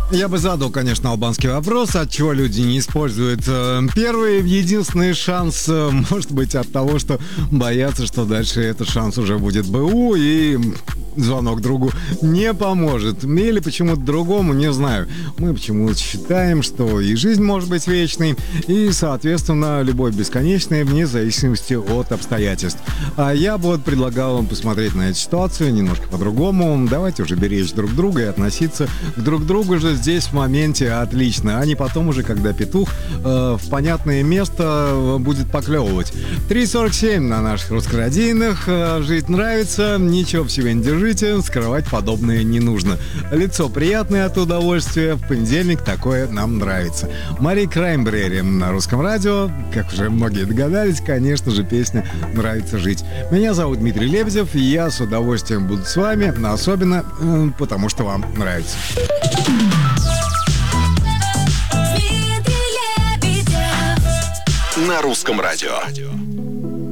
Я бы задал, конечно, албанский вопрос, отчего люди не используют первый, единственный шанс, может быть, от того, что боятся, что дальше этот шанс уже будет БУ, и звонок другу не поможет. Или почему-то другому, не знаю. Мы почему-то считаем, что и жизнь может быть вечной, и, соответственно, любовь бесконечная, вне зависимости от обстоятельств. А я бы вот предлагал вам посмотреть на эту ситуацию немножко по-другому. Давайте уже беречь друг друга и относиться к друг другу же здесь в моменте отлично, а не потом уже, когда петух в понятное место будет поклевывать. 3:47 на наших русскорадийных. Жить нравится, ничего в себе не держите, скрывать подобное не нужно. Лицо приятное от удовольствия, в понедельник такое нам нравится. Мари Краймбрери на русском радио, как уже многие догадались, конечно же, песня «Нравится жить». Меня зовут Дмитрий Лебедев, и я с удовольствием буду с вами, особенно потому, что вам нравится. На русском радио.